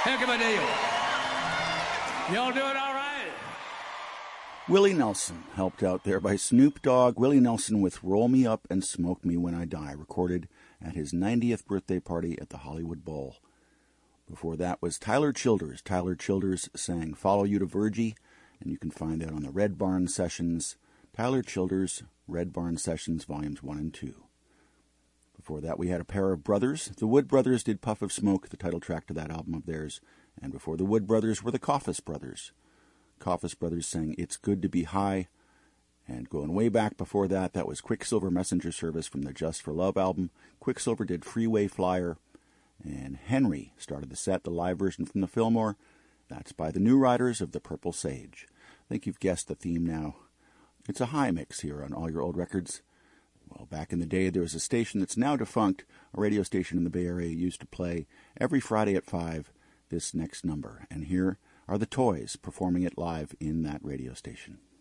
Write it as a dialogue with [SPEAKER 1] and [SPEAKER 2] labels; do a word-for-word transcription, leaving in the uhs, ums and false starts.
[SPEAKER 1] Heck of a deal. Y'all doing all right?
[SPEAKER 2] Willie Nelson, helped out there by Snoop Dogg. Willie Nelson with Roll Me Up and Smoke Me When I Die, recorded at his ninetieth birthday party at the Hollywood Bowl. Before that was Tyler Childers. Tyler Childers sang Follow You to Virgie, and you can find that on the Red Barn Sessions. Tyler Childers, Red Barn Sessions, Volumes one and two. Before that, we had a pair of brothers. The Wood Brothers did Puff of Smoke, the title track to that album of theirs. And before the Wood Brothers were the Coffis Brothers. Coffis Brothers sang It's Good to Be High. And going way back before that, that was Quicksilver Messenger Service from the Just for Love album. Quicksilver did Freeway Flyer. And Henry started the set, the live version from the Fillmore. That's by the New Riders of the Purple Sage. I think you've guessed the theme now. It's a high mix here on all your old records. Well, back in the day, there was a station that's now defunct, a radio station in the Bay Area used to play every Friday at five this next number. And here are the Toys performing it live in that radio station.